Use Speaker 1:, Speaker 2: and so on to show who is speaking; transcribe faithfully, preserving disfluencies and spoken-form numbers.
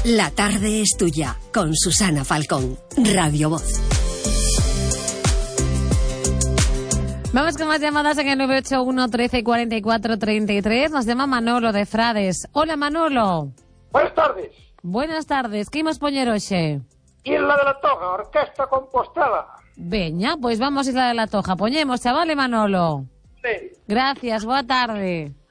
Speaker 1: La tarde es tuya, con Susana Falcón, Radio Voz.
Speaker 2: Vamos con más llamadas en el nueve ocho uno, trece, cuarenta y cuatro, treinta y tres. Nos llama Manolo de Frades. Hola, Manolo.
Speaker 3: Buenas tardes.
Speaker 2: Buenas tardes. ¿Qué imos poñer hoxe?
Speaker 3: Isla de la Toja, Orquesta Compostela.
Speaker 2: Veña, pois vamos a Isla de la Toja. Poñemos, chavale, Manolo.
Speaker 3: Sí.
Speaker 2: Gracias, boa tarde.